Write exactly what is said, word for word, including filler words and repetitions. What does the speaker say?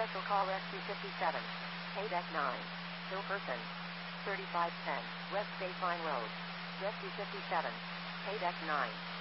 Special call Rescue fifty-seven. Paydeck nine. Still person. thirty-five ten. West State Line Road. Rescue fifty-seven. Paydeck nine.